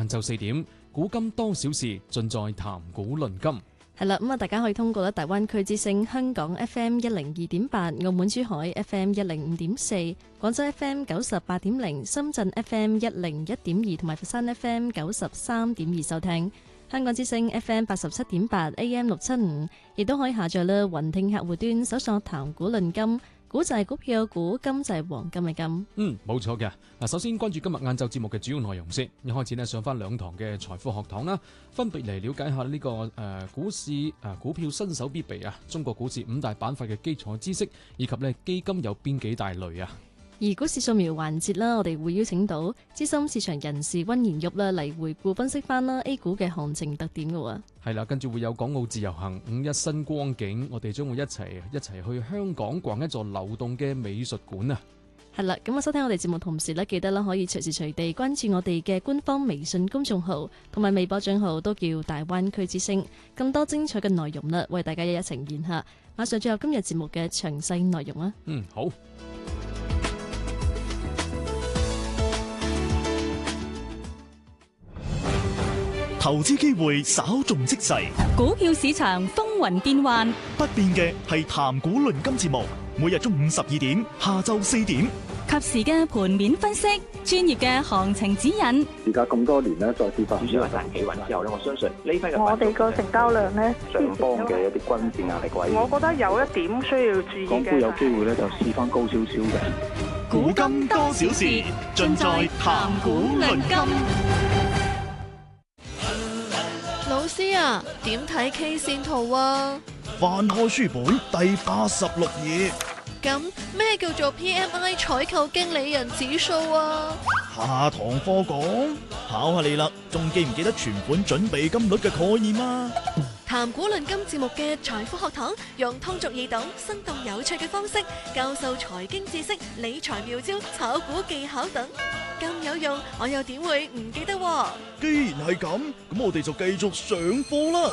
晏晝4點，古今多少事，盡在談古論今。 係啦，大家可以通過大灣區之聲香港 FM 102.8、澳門珠海 FM 105.4、廣州 FM 98.0、深圳 FM 101.2同埋佛山 FM 93.2收聽。香港之聲 FM 87.8、AM 675，亦都可以下載啦雲聽客戶端，搜索談古論今。股就係股票嘅股，金就係黃金嘅金。 冇錯嘅。嗱，首先關注今日晏晝節目嘅主要內容先。一開始呢，上翻2堂嘅財富學堂啦，分別嚟了解下呢個股市股票新手必備啊，中國股市5大板塊嘅基礎知識，以及呢基金有邊幾大類啊。 而股市掃描環節啦，我哋會邀請到資深市場人士溫賢玉啦嚟回顧分析翻啦 A 股嘅行情特點嘅喎。 係啦，跟住會有港澳自由行5·1新光景，我哋將會一齊去香港逛一座流動嘅美術館啊。 係啦，咁收聽我哋節目同時呢，記得啦可以隨時隨地關注我哋嘅官方微信公眾號同埋微博賬號，都叫大灣區之聲，更多精彩嘅內容啦，為大家一一呈現下。馬上進入今日節目嘅詳細內容啦。 好。 投資機會稍縱即逝， 股票市場風雲變幻， 不變嘅係談股論金節目，每日中午12點，下晝4點， 及時嘅盤面分析，專業嘅行情指引。 而家咁多年咧，再跌翻， 主要係大企穩之後咧，我相信呢批嘅我哋個成交量咧， 上方嘅一啲均線壓力位， 我覺得有一點需要注意嘅。 港股有機會咧，就試翻高少少嘅。 古今多少事，盡在談股論金。 老師啊，點睇 K 線圖啊？ 翻開書本第86頁。 咁咩叫做 PMI 採購經理人指數啊？ 下堂課講，考下你啦，仲記唔記得存款準備金率嘅概念啊？ 談股論金節目嘅財富學堂，用通俗易懂、生動有趣嘅方式教授財經知識、理財妙招、炒股技巧等，咁有用，我又點會唔記得喎？ 既然係咁，咁我哋就繼續上課啦。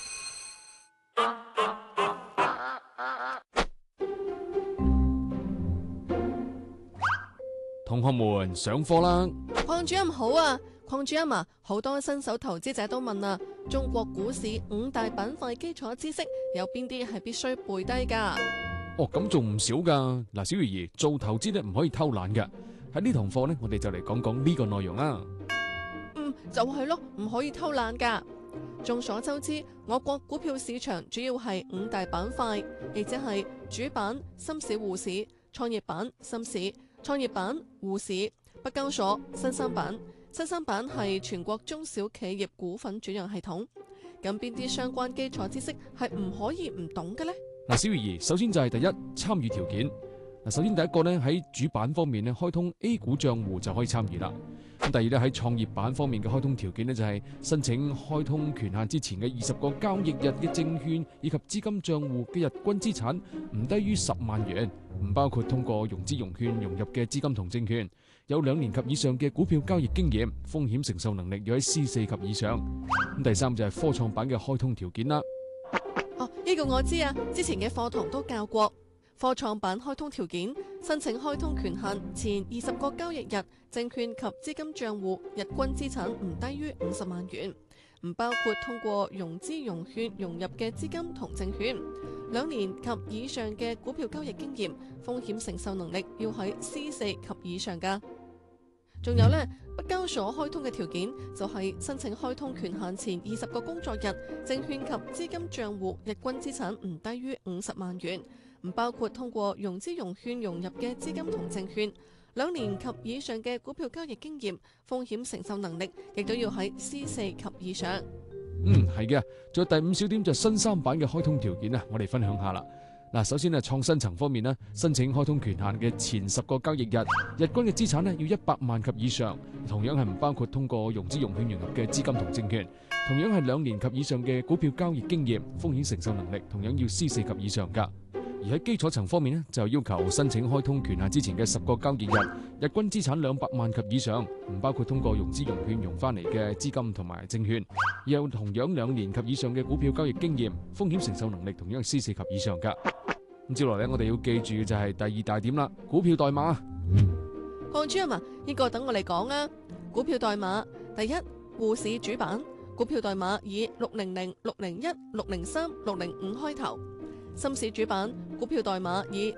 同學們上課啦！ 鄺主任好啊，鄺主任啊，好多新手投資者都問啊，中國股市5大板塊基礎知識有邊啲係必須背低噶？ 咁仲唔少噶。嗱，小魚兒做投資咧唔可以偷懶嘅。喺呢堂課呢，我哋就嚟講講呢個內容啦。 就係咯，唔可以偷懶噶。眾所周知，我國股票市場主要係5大板塊，亦即係主板、深市滬市、創業板、深市、創業板、滬市、北交所、新三板。新三板係全國中小企業股份轉讓系統。咁邊啲相關基礎知識係唔可以唔懂嘅呢？ 嗱，小魚兒，首先就係第一，參與條件。首先第一個呢，喺主板方面呢，開通 A 股賬戶就可以參與啦。咁第二呢，喺創業板方面嘅開通條件呢，就係申請開通權限之前嘅20個交易日嘅證券以及資金賬戶嘅日均資產唔低於10萬元，唔包括通過融資融券融入嘅資金同證券，有2年及以上嘅股票交易經驗，風險承受能力要喺 C4 及以上。咁第三就係科創板嘅開通條件啦。 呢個我知啊，之前嘅課堂都教過。科創板開通條件：申請開通權限前20個交易日，證券及資金賬戶日均資產唔低於50萬元，唔包括通過融資融券融入嘅資金同證券，2年及以上嘅股票交易經驗，風險承受能力要喺 C4 及以上噶。仲有呢，北交所開通嘅條件就係申請開通權限前20個工作日，證券及資金賬戶日均資產唔低於50萬元。唔包括通過融資融券融入嘅資金同證券，2年及以上嘅股票交易經驗，風險承受能力亦都要喺 C4 及以上。 係嘅。仲有第5小點就係新三板嘅開通條件啊，我哋分享下啦。嗱，首先創新層方面呢，申請開通權限嘅前10個交易日，日均嘅資產呢要100萬及以上，同樣係唔包括通過融資融券融入嘅資金同證券，同樣係2年及以上嘅股票交易經驗，風險承受能力同樣要 C4 及以上噶。而喺基礎層方面呢，就要求申請開通權限之前嘅10個交易日，日均資產200萬及以上，唔包括通過融資融券融翻嚟嘅資金同埋證券，有同樣2年及以上嘅股票交易經驗，風險承受能力同樣係 C4 及以上噶。咁接落嚟我哋要記住嘅就係第2大點啦，股票代碼。 鄺主任啊，呢個等我嚟講啊。股票代碼第一， 滬市主板，股票代碼以600、601、603、605開頭；深市主板，股票代碼以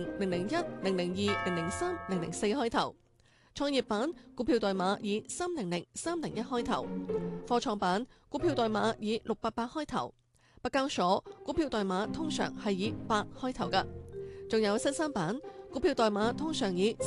000、001、002、003、004開頭；創業板，股票代碼以300、301開頭；科創板，股票代碼以688開頭；北交所股票代碼通常係以8開頭㗎，仲有新三板股票代碼通常以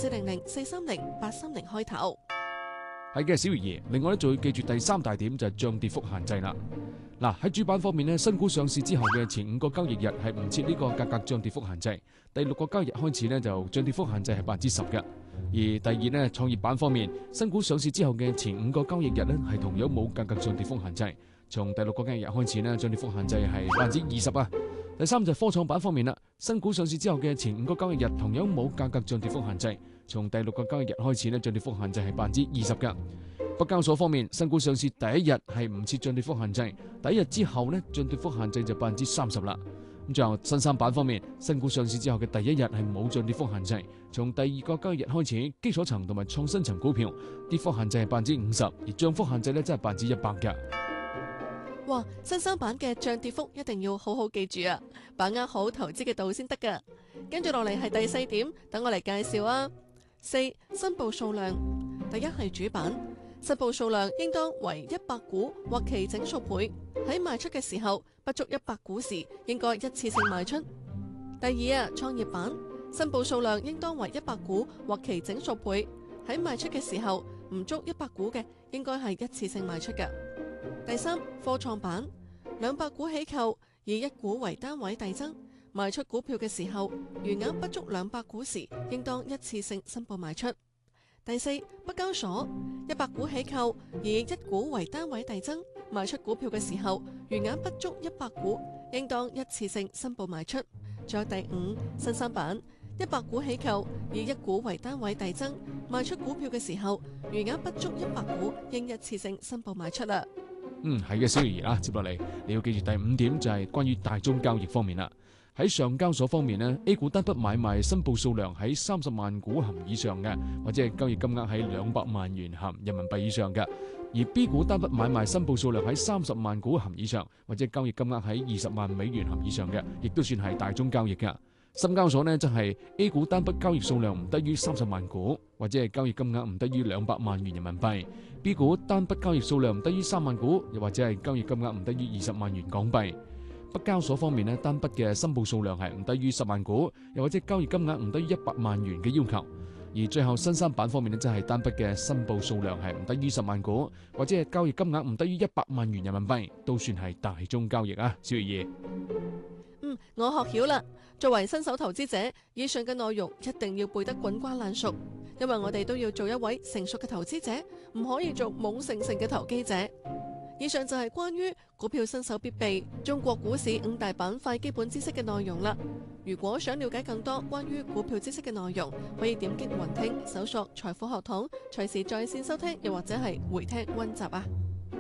400、430、830開頭。 係嘅，小魚兒。另外咧，仲要記住第3大點就係漲跌幅限制啦。嗱，喺主板方面咧，新股上市之後嘅前5個交易日係唔設呢個價格漲跌幅限制，第6個交易日開始呢，就漲跌幅限制係10%嘅。而第二呢，創業板方面，新股上市之後嘅前5個交易日呢，係同樣冇價格漲跌幅限制，從第6個交易日開始呢，漲跌幅限制係20%啊。第3就係科創板方面啦，新股上市之後嘅前5個交易日同樣冇價格漲跌幅限制，從第6個交易日開始呢，漲跌幅限制係20%㗎。北交所方面，新股上市第1日係唔設漲跌幅限制，第1日之後呢，漲跌幅限制就30%啦。咁最後新三板方面，新股上市之後嘅第1日係冇漲跌幅限制，從第2個交易日開始，基礎層同埋創新層股票跌幅限制係50%，而漲幅限制呢，真係100%㗎。 哇！新三板嘅漲跌幅一定要好好記住啊，把握好投資嘅度先得㗎。跟住落嚟係第4點，等我嚟介紹啊。4、申報數量。第1係主板，申報數量應當為100股或其整數倍，喺賣出嘅時候不足100股時，應該一次性賣出。第2啊，創業板，申報數量應當為100股或其整數倍，喺賣出嘅時候唔足100股嘅，應該係一次性賣出嘅。第3，科創板，200股起購，以1股為單位遞增，賣出股票嘅時候，餘額不足200股時，應當一次性申報賣出。第4，北交所，100股起購，以1股為單位遞增，賣出股票嘅時候，餘額不足100股，應當一次性申報賣出。仲有第5，新三板，100股起購，以1股為單位遞增，賣出股票嘅時候，餘額不足100股，應一次性申報賣出啦。 係嘅，小魚兒啦，接落嚟你要記住第5點就係關於大宗交易方面啦。喺上交所方面呢， A 股單筆買賣申報數量喺30萬股含以上嘅，或者係交易金額喺200萬元含人民幣以上嘅；而 B 股單筆買賣申報數量喺30萬股含以上，或者交易金額喺20萬美元含以上嘅，亦都算係大宗交易嘅。深交所呢，就係 A 股單筆交易數量唔低於30萬股，或者係交易金額唔低於200萬元人民幣； B 股單筆交易數量唔低於3萬股，又或者係交易金額唔低於20萬元港幣。北交所方面呢，單筆嘅申報數量係唔低於10萬股，又或者交易金額唔低於100萬元嘅要求。而最後新三板方面呢，即係單筆嘅申報數量係唔低於10萬股，或者係交易金額唔低於100萬元人民幣，都算係大宗交易啊。小魚兒， 我學曉啦。作為新手投資者，以上嘅內容一定要背得滾瓜爛熟，因為我哋都要做一位成熟嘅投資者，唔可以做懵盛盛嘅投機者。以上就係關於股票新手必備中國股市5大板塊基本知識嘅內容啦。如果想了解更多關於股票知識嘅內容，可以點擊雲聽搜索財富學堂，隨時在線收聽，又或者係回聽溫習啊。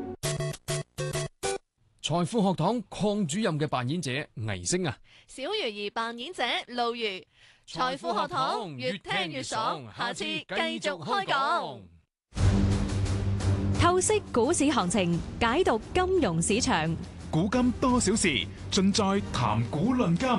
財富學堂鄺主任嘅扮演者倪星啊， 小魚兒扮演者路如。財富學堂越聽越爽，下次繼續開講。 透析股市行情，解讀金融市場， 古今多少事，盡在談股論金。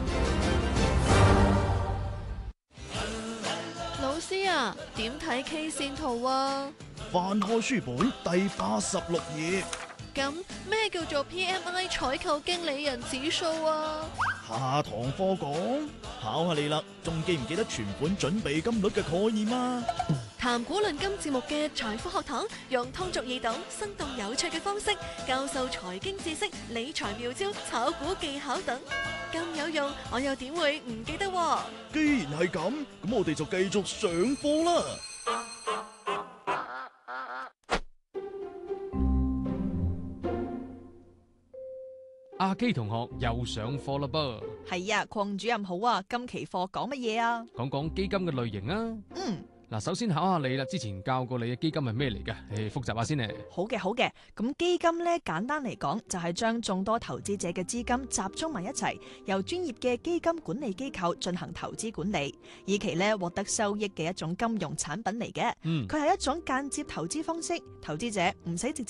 老師啊，點睇 K 線圖啊？ 翻開書本第86頁。 咁咩叫做 PMI 採購經理人指數啊？ 下堂課講，考下你啦，仲記唔記得存款準備金率嘅概念啊？ 談股論金節目嘅財富學堂，用通俗易懂、生動有趣嘅方式教授財經知識、理財妙招、炒股技巧等，咁有用，我又點會唔記得喎？ 既然係咁，咁我哋就繼續上課啦。 阿基同學又上課啦噃。 係啊，鄺主任好啊，今期課講乜嘢啊？ 講講基金嘅類型啊。 嗱，首先考下你啦，之前教過你嘅基金係咩嚟嘅？複習下先嚟。 好嘅，好嘅。咁基金咧，簡單嚟講就係將眾多投資者嘅資金集中埋一齊，由專業嘅基金管理機構進行投資管理，以期咧獲得收益嘅一種金融產品嚟嘅。佢係一種間接投資方式，投資者唔使直接